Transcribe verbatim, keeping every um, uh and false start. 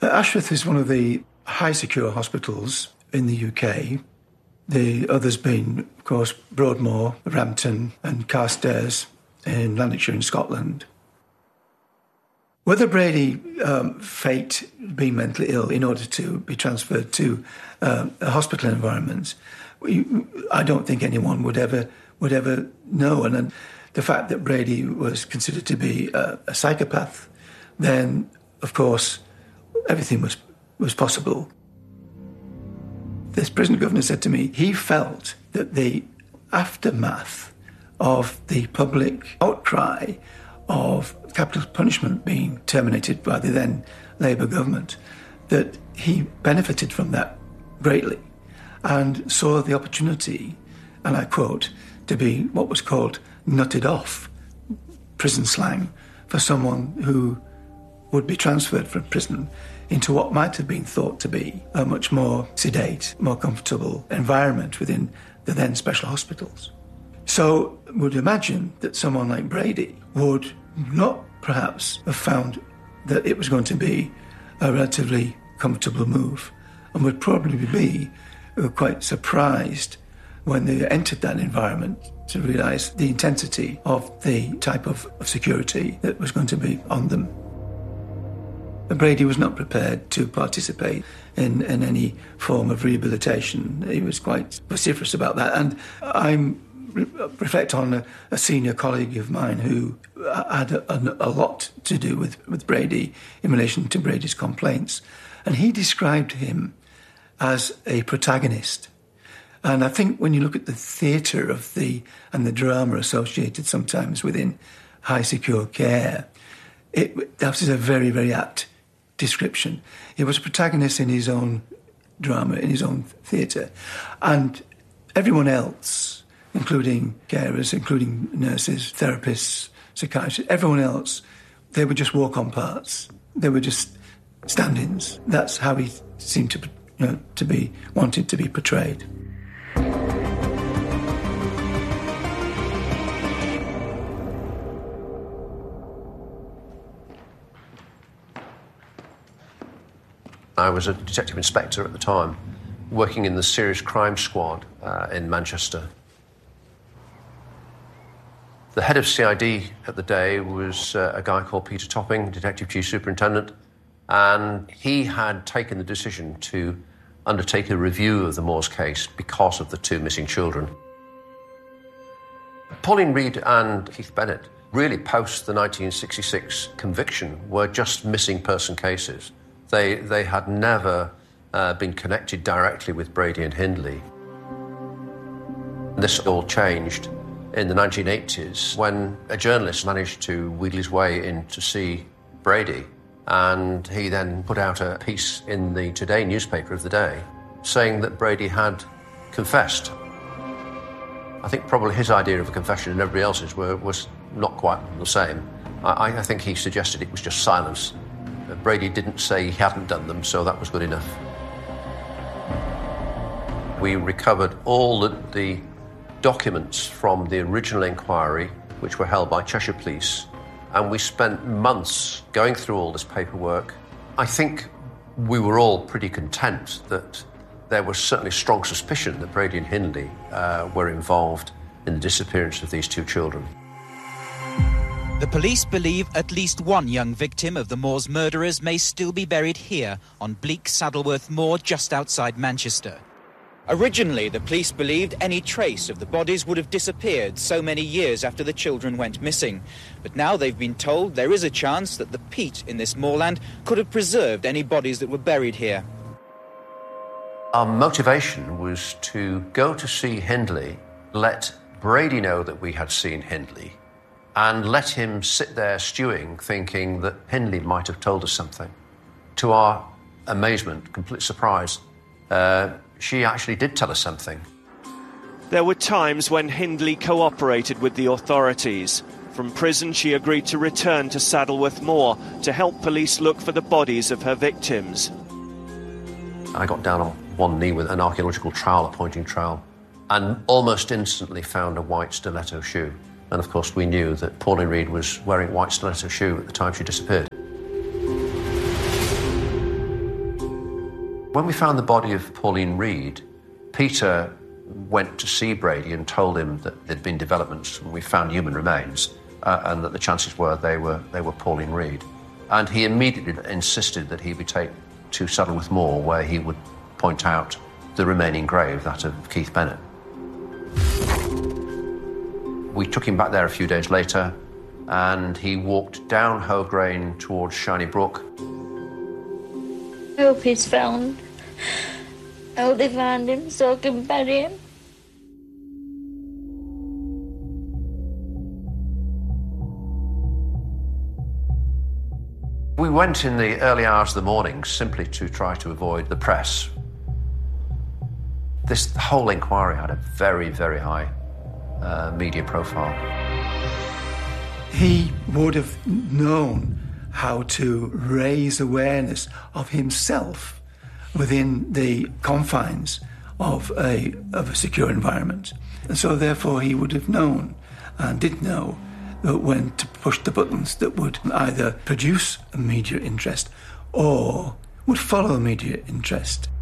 Ashworth is one of the high secure hospitals in the U K. The others being, of course, Broadmoor, Rampton and Carstairs in Lanarkshire in Scotland. Whether Brady um, faked being mentally ill in order to be transferred to uh, a hospital environment, we, I don't think anyone would ever would ever know. And, and the fact that Brady was considered to be a, a psychopath, then, of course, everything was, was possible. This prison governor said to me he felt that the aftermath of the public outcry of capital punishment being terminated by the then Labour government, that he benefited from that greatly and saw the opportunity, and I quote, to be what was called nutted off, prison slang, for someone who would be transferred from prison into what might have been thought to be a much more sedate, more comfortable environment within the then special hospitals. So would imagine that someone like Brady would not perhaps have found that it was going to be a relatively comfortable move and would probably be quite surprised when they entered that environment to realise the intensity of the type of, of security that was going to be on them. Brady was not prepared to participate in, in any form of rehabilitation. He was quite vociferous about that. And I re- reflect on a, a senior colleague of mine who had a, a, a lot to do with, with Brady in relation to Brady's complaints. And he described him as a protagonist. And I think when you look at the theatre of the and the drama associated sometimes within high secure care, it, that was a very, very apt description. He was a protagonist in his own drama, in his own theatre. And everyone else, including carers, including nurses, therapists, psychiatrists, everyone else, they would just walk on parts. They were just stand-ins. That's how he seemed to, you know, to be wanted to be portrayed. I was a detective inspector at the time, working in the Serious Crime Squad uh, in Manchester. The head of C I D at the day was uh, a guy called Peter Topping, Detective Chief Superintendent, and he had taken the decision to undertake a review of the Moors case because of the two missing children. Pauline Reed and Keith Bennett, really post the nineteen sixty-six conviction, were just missing person cases. They, they had never uh, been connected directly with Brady and Hindley. This all changed in the nineteen eighties when a journalist managed to wheedle his way in to see Brady, and he then put out a piece in the Today newspaper of the day saying that Brady had confessed. I think probably his idea of a confession and everybody else's were, was not quite the same. I, I think he suggested it was just silence. Brady didn't say he hadn't done them, so that was good enough. We recovered all the, the documents from the original inquiry, which were held by Cheshire Police, and we spent months going through all this paperwork. I think we were all pretty content that there was certainly strong suspicion that Brady and Hindley uh, were involved in the disappearance of these two children. The police believe at least one young victim of the Moors murderers may still be buried here on bleak Saddleworth Moor just outside Manchester. Originally, the police believed any trace of the bodies would have disappeared so many years after the children went missing. But now they've been told there is a chance that the peat in this moorland could have preserved any bodies that were buried here. Our motivation was to go to see Hindley, let Brady know that we had seen Hindley, and let him sit there stewing, thinking that Hindley might have told us something. To our amazement, complete surprise, uh, she actually did tell us something. There were times when Hindley cooperated with the authorities. From prison, she agreed to return to Saddleworth Moor to help police look for the bodies of her victims. I got down on one knee with an archaeological trowel, a pointing trowel, and almost instantly found a white stiletto shoe. And of course we knew that Pauline Reed was wearing white stiletto shoe at the time she disappeared. When we found the body of Pauline Reade, Peter went to see Brady and told him that there'd been developments and we found human remains uh, and that the chances were they were they were Pauline Reade. And he immediately insisted that he be taken to Saddleworth Moor, where he would point out the remaining grave, that of Keith Bennett. We took him back there a few days later, and he walked down Hoe Grane towards Shiny Brook. I hope he's found. I hope they find him so I can bury him. We went in the early hours of the morning simply to try to avoid the press. This whole inquiry had a very, very high uh, media profile. He would have known how to raise awareness of himself within the confines of a, of a secure environment. And so therefore he would have known and did know when to push the buttons that would either produce a media interest or would follow a media interest.